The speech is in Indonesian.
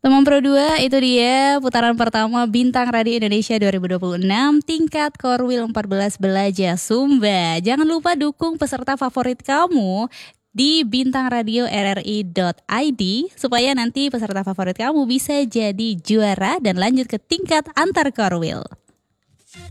Teman Pro 2 itu dia putaran pertama Bintang Radio Indonesia 2026 tingkat Korwil 14 Belajar Sumba. Jangan lupa dukung peserta favorit kamu di bintangradio.rri.id supaya nanti peserta favorit kamu bisa jadi juara dan lanjut ke tingkat antar Korwil.